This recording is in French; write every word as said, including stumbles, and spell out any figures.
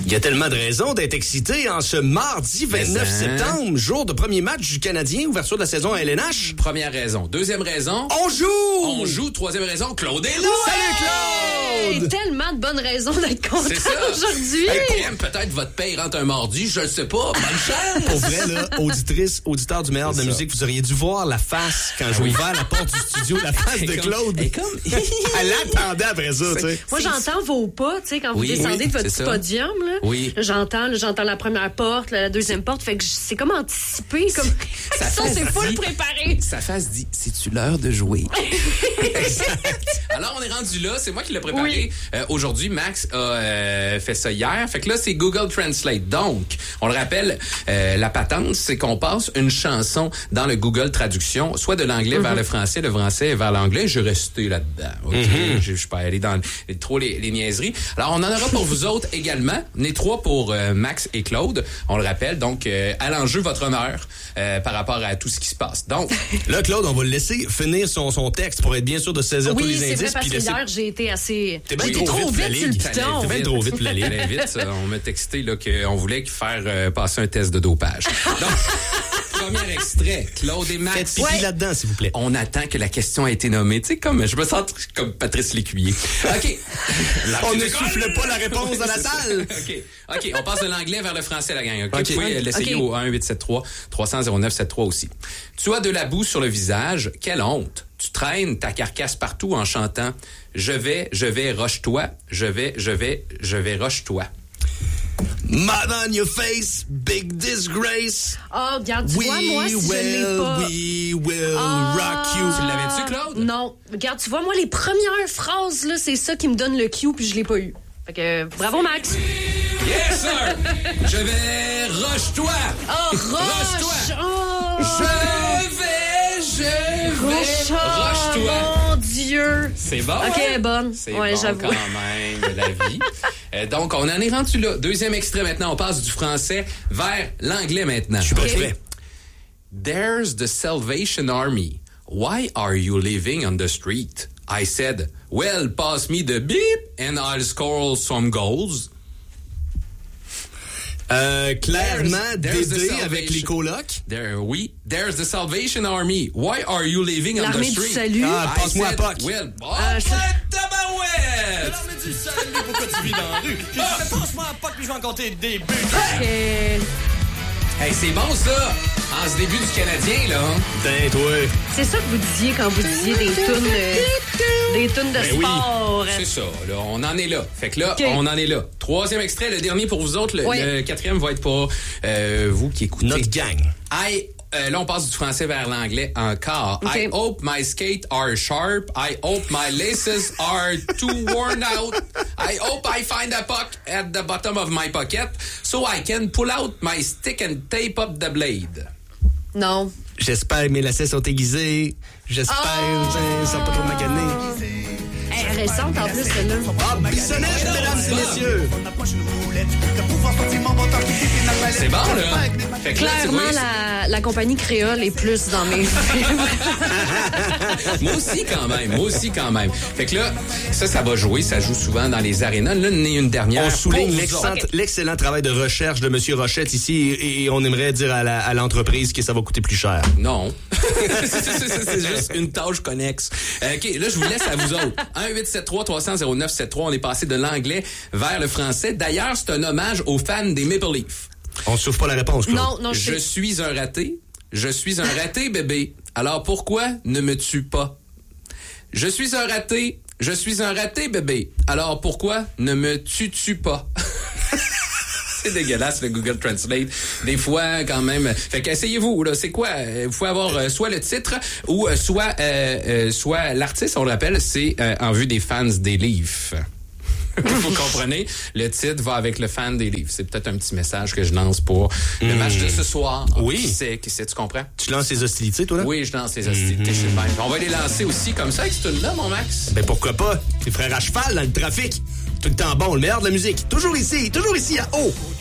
Il y a tellement de raisons d'être excité en ce mardi vingt-neuf septembre, jour de premier match du Canadien, ouverture de la saison à L N H. Première raison. Deuxième raison. On joue! On joue. Troisième raison, Claude est là! Salut Claude! Tellement de bonnes raisons d'être content C'est ça. aujourd'hui. Hey, P M, peut-être votre paye rentre un mardi, je le sais pas. Bonne chance! Pour vrai, là, auditrice, auditeur du meilleur de la musique, vous auriez dû voir la face quand j'ai oui. ouvert la porte du studio, la face de comme- Claude. elle comme- Elle attendait après ça, tu sais. Moi, j'entends vos pas, tu sais, quand Oui, vous descendez oui, de votre c'est petit ça. podium, là. Oui. Là, j'entends, là, j'entends la première porte, la deuxième porte. Fait que j- c'est comme anticipé, comme. Ça Ça, fait c'est full dit- préparé. Sa face dit, c'est-tu l'heure de jouer? Alors, on est rendu là. C'est moi qui l'ai préparé. Oui. Euh, aujourd'hui, Max a euh, fait ça hier. Fait que là, c'est Google Translate. Donc, on le rappelle, euh, la patente, c'est qu'on passe une chanson dans le Google Traduction, soit de l'anglais mm-hmm. vers le français, le français vers l'anglais. Je vais rester là-dedans. OK? Mm-hmm. Je, je suis pas allé dans les, trop les, les niaiseries. Alors, on en aura pour vous autres également. On est trois pour euh, Max et Claude. On le rappelle. Donc, euh, à l'enjeu, votre honneur euh, par rapport à tout ce qui se passe. Donc, là, Claude, on va le laisser finir son, son texte pour être bien sûr de saisir tous Oui, les c'est indices. vrai, parce puis que laisser... hier, j'ai été assez. T'es bien J'ai été trop trop vite pour la vite sur le ligue. piton. T'es bien trop vite pour la ligue. Très vite, ça. On m'a texté là, qu'on voulait faire euh, passer un test de dopage. Donc, premier extrait, Claude et Max. Faites pipi Ouais. là-dedans, s'il vous plaît. On attend que la question ait été nommée. Tu sais, comme, je me sens comme Patrice Lécuyer. OK. On ne souffle pas la réponse dans la salle. OK. OK. On passe de l'anglais vers le français, la gang. OK. OK. Vous pouvez l'essayer OK. au un huit sept trois trois zéro zéro neuf sept trois aussi. Tu as de la boue sur le visage. Quelle honte. Tu traînes ta carcasse partout en chantant « Je vais, je vais, roche-toi. Je vais, je vais, je vais, roche-toi. » Mud on your face, big disgrace. Oh, regarde, tu We vois, moi, si je l'ai will, pas. we will Ah. rock you. Tu l'avais-tu, Claude? Non. Regarde, tu vois, moi, les premières phrases, là, c'est ça qui me donne le cue, puis je l'ai pas eu. Fait que, euh, bravo, Max. Yes, sir! Je vais, roche-toi! Oh, Roche-toi! roche! Oh! Je vais, je vais, Roche! roche-toi! Oh, mon Dieu! C'est bon, OK, hein? elle est bonne. C'est Ouais, bon j'avoue. quand même, de la vie. Euh, donc, on en est rendu là. Deuxième extrait maintenant. On passe du français vers l'anglais maintenant. Je suis pas OK. prêt. There's the Salvation Army. Why are you living on the street? I said, well, pass me the beep and I'll score some goals. Euh, clairement, There's- there's Dédé the avec les salvation. colocs. There, oui. There's the Salvation Army. Why are you living on the L'armée du street? salut. Ah, I passe-moi said, la poque. Well, oh, Ah, ça- tabarouette! L'armée du salut, pourquoi tu vis dans la rue? J'ai dit, passe-moi un poc, puis je vais en compter des buts. OK. Hey, c'est bon, ça! En ce début du Canadien, là. Putain, toi. C'est ça que vous disiez quand vous disiez des tunes de, des tunes de Ben oui. sport. C'est ça, là. On en est là. Fait que là, OK. on en est là. Troisième extrait, le dernier pour vous autres. Le, Oui. le quatrième va être pour euh, vous qui écoutez. Notre gang. I, euh, là, on passe du français vers l'anglais encore. OK. I hope my skates are sharp. I hope my laces are too worn out. I hope I find a puck at the bottom of my pocket so I can pull out my stick and tape up the blade. Non. J'espère que mes lacets sont aiguisés. J'espère Oh! que ça sont pas trop maganés. Elle est récente en plus, celle-là. Ah, Bissonnette, mesdames et messieurs. On approche une roulette, le pouvoir sportivement va t'occuper tes napalettes. C'est bon, là? Fait que là, tu Clairement, vois, la, la compagnie créole est plus dans mes films. Moi aussi, quand même. Moi aussi, quand même. Fait que là, ça, ça va jouer. Ça joue souvent dans les arénas. Là, il y a une dernière. On souligne pour vous l'excellent, autres. l'excellent travail de recherche de M. Rochette ici et, et on aimerait dire à, la- à l'entreprise que ça va coûter plus cher. Non. c'est, c'est- c'est- c'est juste une tâche connexe. Euh, OK, là, je vous laisse à vous autres. un huit sept trois trois zéro zéro neuf sept trois. On est passé de l'anglais vers le français. D'ailleurs, c'est un hommage aux fans des Maple Leafs. On ne souffre pas la réponse, Claude. Non, non, je Je sais. suis un raté. Je suis un raté, bébé. Alors pourquoi ne me tue pas? Je suis un raté. Je suis un raté, bébé. Alors pourquoi ne me tues-tu pas? C'est dégueulasse, le Google Translate. Des fois, quand même. Fait qu'essayez-vous, là. C'est quoi? Euh, Vous pouvez avoir euh, soit le titre ou euh, soit, euh, euh, soit l'artiste, on le rappelle, c'est euh, en vue des fans des Leafs. Vous comprenez? Le titre va avec le fan des Leafs. C'est peut-être un petit message que je lance pour le match de ce soir. Oui. Qui sait, qui sait, tu comprends? Tu lances les hostilités, toi, là? Oui, je lance les hostilités chez le même. On va les lancer aussi comme ça avec ce tune-là, mon Max. Ben pourquoi pas? Tes frères à cheval dans le trafic. Tout le temps bon, le meilleur de la musique. Toujours ici, toujours ici à haut.